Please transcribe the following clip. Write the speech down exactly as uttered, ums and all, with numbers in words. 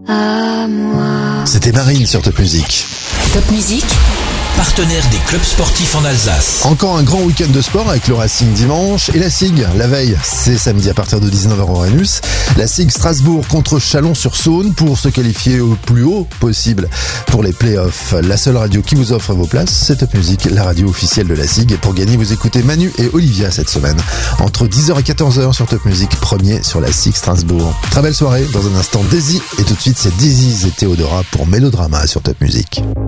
à moi. C'était Marine sur Top Music. Top Music, partenaire des clubs sportifs en Alsace. Encore un grand week-end de sport avec le Racing dimanche et la S I G la veille. C'est samedi à partir de dix-neuf heures au Rhenus. La S I G Strasbourg contre Chalon-sur-Saône pour se qualifier au plus haut possible pour les playoffs. La seule radio qui vous offre vos places, c'est Top Music, la radio officielle de la S I G. Et pour gagner, vous écoutez Manu et Olivia cette semaine. Entre dix heures et quatorze heures sur Top Music, premier sur la S I G Strasbourg. Très belle soirée, dans un instant Daisy. Et tout de suite, c'est Daisy's et Théodora pour Mélodrama sur Top Music.